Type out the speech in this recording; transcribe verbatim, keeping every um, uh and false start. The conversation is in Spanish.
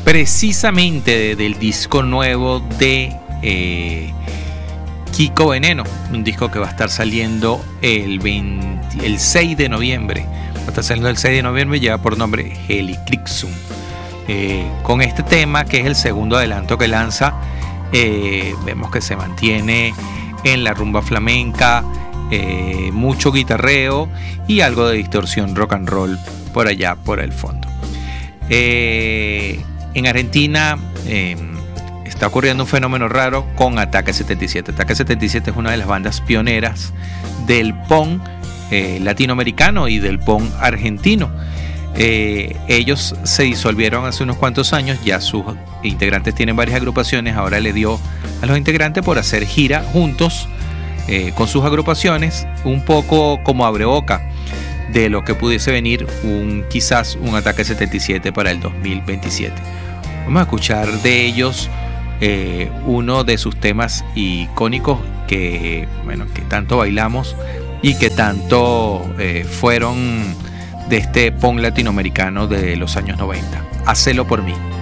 precisamente de, del disco nuevo de eh, Kiko Veneno, un disco que va a estar saliendo el, veinte, el seis de noviembre. Va a estar saliendo el seis de noviembre, lleva por nombre Helichrysum. Eh, con este tema, que es el segundo adelanto que lanza, eh, vemos que se mantiene en la rumba flamenca, eh, mucho guitarreo y algo de distorsión rock and roll por allá, por el fondo. Eh, en Argentina eh, está ocurriendo un fenómeno raro con Ataque setenta y siete. Ataque setenta y siete es una de las bandas pioneras del punk eh, latinoamericano y del punk argentino. Eh, ellos se disolvieron hace unos cuantos años, ya sus integrantes tienen varias agrupaciones. Ahora le dio a los integrantes por hacer gira juntos eh, con sus agrupaciones, un poco como abreboca de lo que pudiese venir un quizás un Ataque setenta y siete para el dos mil veintisiete. Vamos a escuchar de ellos eh, uno de sus temas icónicos que, bueno, que tanto bailamos y que tanto eh, fueron de este punk latinoamericano de los años noventa. Hacelo por mí.